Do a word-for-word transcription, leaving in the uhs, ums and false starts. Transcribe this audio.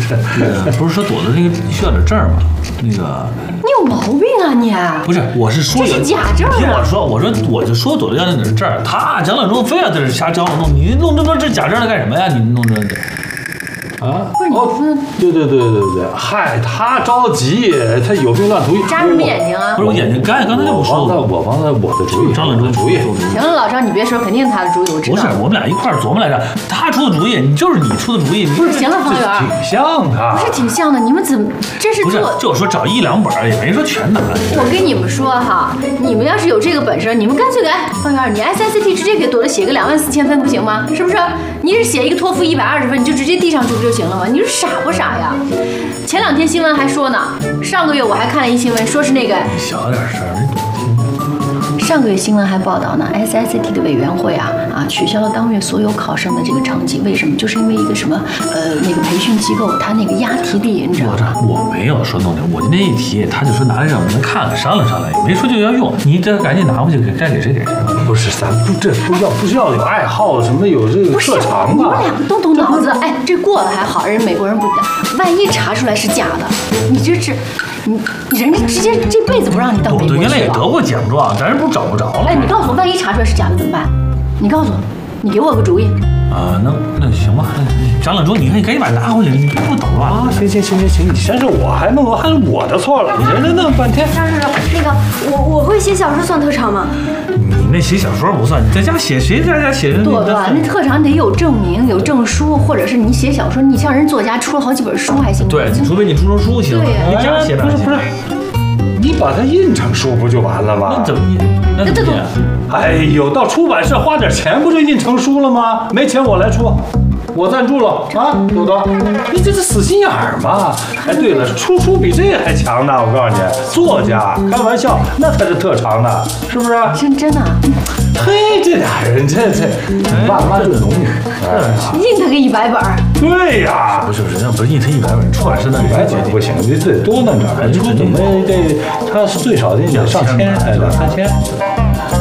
不是说朵朵那个需要点证吗？那个你有毛病啊你！ 不是，我是说这是假证啊！ 听我说，我说我就说朵朵要那点证，他蒋冷忠非要在这瞎张罗弄，你弄这么多这假证来干什么呀？你弄这。 啊，哦，对对对对对，嗨，他着急，他有病乱涂。 扎什么眼睛啊？ 不是我眼睛干，刚才就不说了。我帮他，我的主意， 张冷忠主意。 行了，老张，你别说，肯定是他的主意，我知道。 不是，我们俩一块儿琢磨来着，他出的主意，你就是你出的主意。 不是，行了，方圆， 挺像的。 不是挺像的，你们怎么这是做？ 不是，就说找一两本，也没说全拿。 我跟你们说哈，你们要是有这个本事，你们干脆给方圆，你 S I C T 直接给朵朵写个两万四千分不行吗？是不是？你是写一个托福一百二十分，你就直接递上去不就行了吗？你是傻不傻呀？前两天新闻还说呢，上个月我还看了一新闻，说是那个小点声。 上个月新闻还报道呢 ，S I C T 的委员会啊啊取消了当月所有考生的这个成绩，为什么？就是因为一个什么呃那个培训机构，他那个押题力，你知道吗？ 我没有说弄的，我今天一提，他就说拿来让我们看看商量商量，也没说就要用，你这赶紧拿回去，该给谁给谁。 不是，咱不这不要不是要有爱好什么有这个特长你吧？ 们俩动动脑子，哎，这过了还好，人美国人不讲，万一查出来是假的，你这是你人家直接这辈子不让你到美国去了。 我原来也得过奖状，咱是不是找不着了？ 哎，你告诉我，万一查出来是假的怎么办？你告诉我，你给我个主意。 啊，那那行吧，那蒋冷忠，你看你赶紧把它拿回去，你别给我捣乱啊！行行行行行，你先是我还弄，还是我的错了，你人家弄半天。 是是是，那个我我会写小说算特长吗？ 你那写小说不算，你在家写，谁在家写？ 朵朵，那特长得有证明、有证书，或者是你写小说，你像人作家出了好几本书还行。 对，除非你出成书行。 对呀， 你家写不是不是，你把它印成书不就完了吗？ 那怎么印？那怎么印？ 哎呦，到出版社花点钱不就印成书了吗？没钱我来出。我赞助了啊，朵朵，你这是死心眼儿嘛？哎，对了，出书比这还强呢，我告诉你，作家开玩笑，那才是特长呢，是不是？ 真真的。 嘿，这俩人这这万万的荣誉， 印他个一百本。 对呀， 不是不是，那不是印他一百本，出版社那一百本不行，你得多弄点儿，出怎么得他是最少得两上千，哎，两三千。